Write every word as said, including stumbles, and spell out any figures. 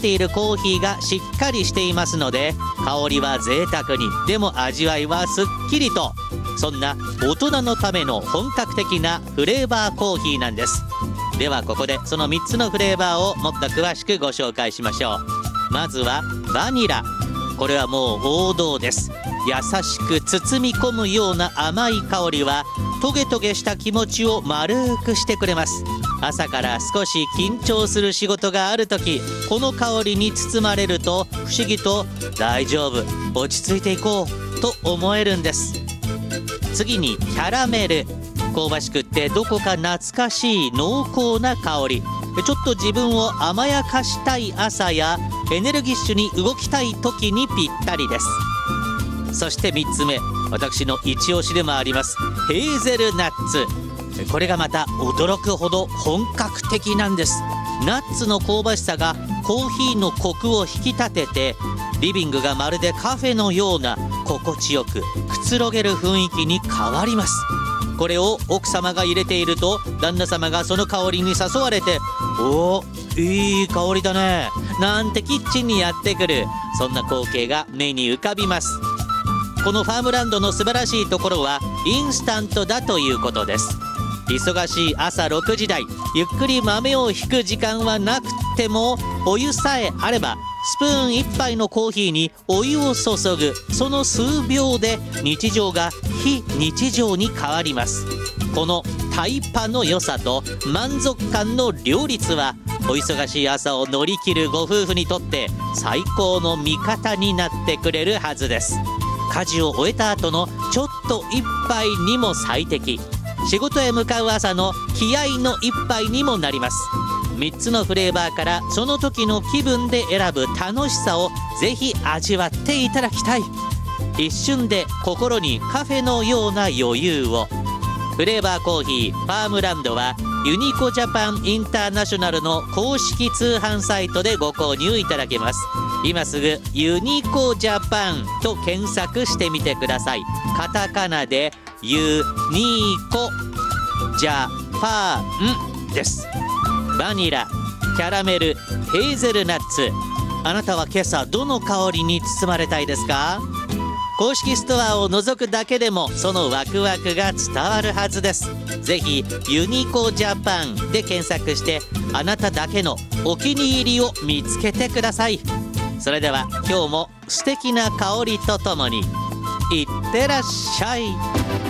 っているコーヒーがしっかりしていますので、香りは贅沢に、でも味わいはすっきりと、そんな大人のための本格的なフレーバーコーヒーなんです。ではここでそのみっつのフレーバーをもっと詳しくご紹介しましょう。まずはバニラ。これはもう王道です。優しく包み込むような甘い香りはトゲトゲした気持ちを丸くしてくれます。朝から少し緊張する仕事がある時、この香りに包まれると不思議と大丈夫、落ち着いていこうと思えるんです。次にキャラメル。香ばしくってどこか懐かしい濃厚な香り。ちょっと自分を甘やかしたい朝やエネルギッシュに動きたい時にぴったりです。そしてみっつめ、私の一押しでもありますヘーゼルナッツ。これがまた驚くほど本格的なんです。ナッツの香ばしさがコーヒーのコクを引き立てて、リビングがまるでカフェのような心地よくくつろげる雰囲気に変わります。これを奥様が入れていると、旦那様がその香りに誘われて、おーいい香りだねなんてキッチンにやってくる、そんな光景が目に浮かびます。このファームランドの素晴らしいところはインスタントだということです。忙しい朝ろくじ台、ゆっくり豆をひく時間はなくても、お湯さえあればスプーンいっぱいのコーヒーにお湯を注ぐ、その数秒で日常が非日常に変わります。このタイパの良さと満足感の両立は、お忙しい朝を乗り切るご夫婦にとって最高の味方になってくれるはずです。家事を終えた後のちょっと一杯にも最適、仕事へ向かう朝の気合の一杯にもなります。みっつのフレーバーからその時の気分で選ぶ楽しさをぜひ味わっていただきたい。一瞬で心にカフェのような余裕を。フレーバーコーヒーファームランドはユニコジャパンインターナショナルの公式通販サイトでご購入いただけます。今すぐユニコジャパンと検索してみてください。カタカナでユニコジャパンです。バニラ、キャラメル、ヘーゼルナッツ。あなたは今朝どの香りに包まれたいですか？公式ストアを覗くだけでもそのワクワクが伝わるはずです。ぜひユニコジャパンで検索して、あなただけのお気に入りを見つけてください。それでは今日も素敵な香りとともにいってらっしゃい。